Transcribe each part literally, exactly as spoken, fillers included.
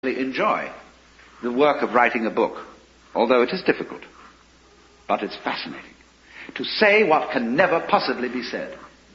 enjoy the work of writing a book, although it is difficult, but it's fascinating. To say what can never possibly be said.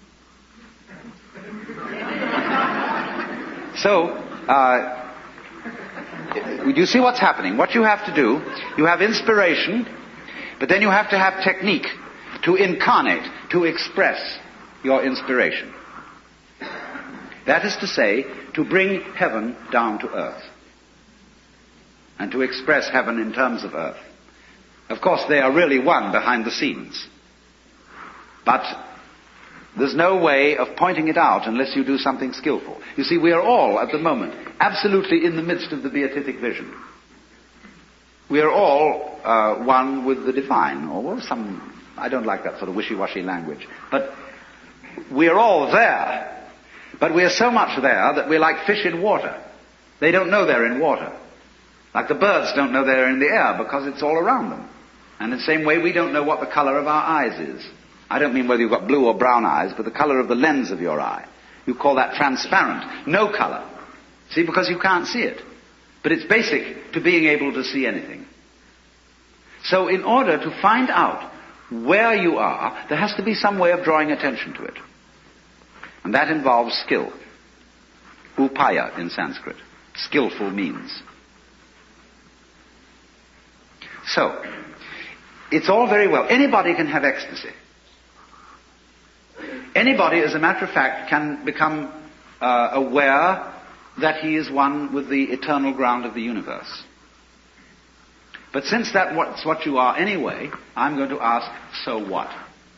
So, uh, do you see what's happening? What you have to do, you have inspiration, but then you have to have technique to incarnate, to express your inspiration. That is to say, to bring heaven down to earth. And to express heaven in terms of earth. Of course, they are really one behind the scenes. But there's no way of pointing it out unless you do something skillful. You see, we are all, at the moment, absolutely in the midst of the beatific vision. We are all uh, one with the divine, or well, some, I don't like that sort of wishy-washy language. But we are all there. But we are so much there that we're like fish in water. They don't know they're in water. Like the birds don't know they're in the air because it's all around them. And in the same way, we don't know what the color of our eyes is. I don't mean whether you've got blue or brown eyes, but the color of the lens of your eye. You call that transparent. No color. See, because you can't see it. But it's basic to being able to see anything. So in order to find out where you are, there has to be some way of drawing attention to it. And that involves skill. Upaya in Sanskrit. Skillful means. So, it's all very well. Anybody can have ecstasy. Anybody, as a matter of fact, can become uh, aware that he is one with the eternal ground of the universe. But since that's what you are anyway, I'm going to ask, so what?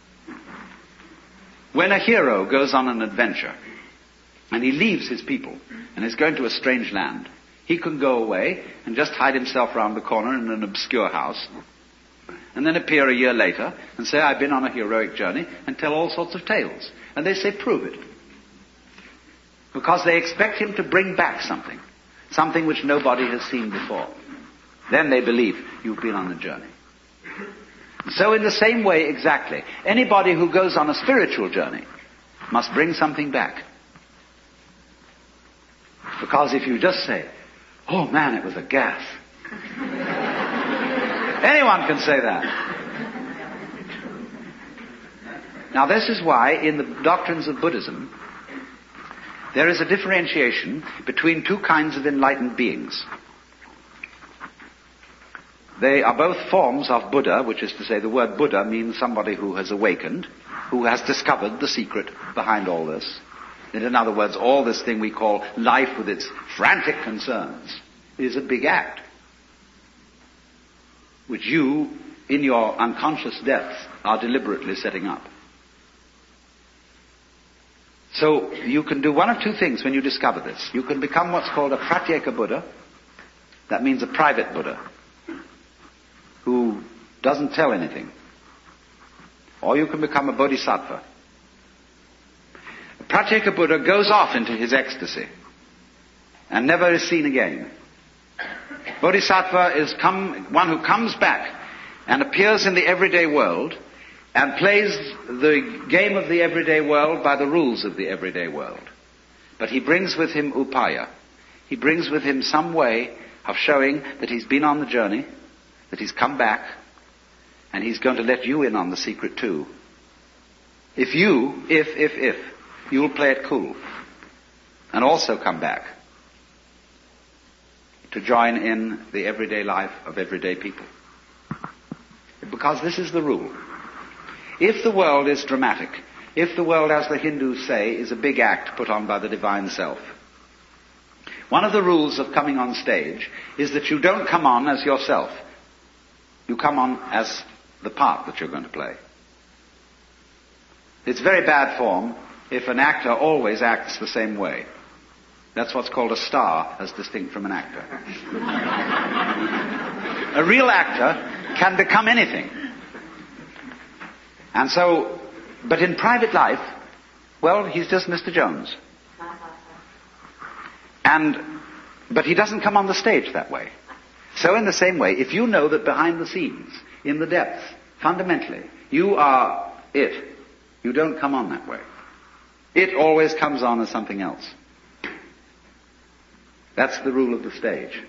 When a hero goes on an adventure, and he leaves his people, and is going to a strange land, he can go away and just hide himself round the corner in an obscure house, and then appear a year later and say, I've been on a heroic journey, and tell all sorts of tales. And they say, prove it. Because they expect him to bring back something. Something which nobody has seen before. Then they believe you've been on the journey. So in the same way exactly, anybody who goes on a spiritual journey must bring something back. Because if you just say, oh man, it was a gas. Anyone can say that. Now this is why in the doctrines of Buddhism there is a differentiation between two kinds of enlightened beings. They are both forms of Buddha, which is to say the word Buddha means somebody who has awakened, who has discovered the secret behind all this. In other words, all this thing we call life with its frantic concerns is a big act, which you, in your unconscious depths, are deliberately setting up. So you can do one of two things when you discover this. You can become what's called a Pratyeka Buddha. That means a private Buddha, who doesn't tell anything. Or you can become a Bodhisattva. A Pratyeka Buddha goes off into his ecstasy and never is seen again. Bodhisattva is come, one who comes back and appears in the everyday world and plays the game of the everyday world by the rules of the everyday world. But he brings with him upaya. He brings with him some way of showing that he's been on the journey, that he's come back, and he's going to let you in on the secret too. If you, if, if, if, you'll play it cool and also come back to join in the everyday life of everyday people. Because this is the rule. If the world is dramatic, if the world, as the Hindus say, is a big act put on by the divine self, one of the rules of coming on stage is that you don't come on as yourself. You come on as the part that you're going to play. It's very bad form if an actor always acts the same way. That's what's called a star, as distinct from an actor. A real actor can become anything. And so, but in private life, well, he's just Mister Jones. And, but he doesn't come on the stage that way. So in the same way, if you know that behind the scenes, in the depths, fundamentally, you are it, you don't come on that way. It always comes on as something else. That's the rule of the stage.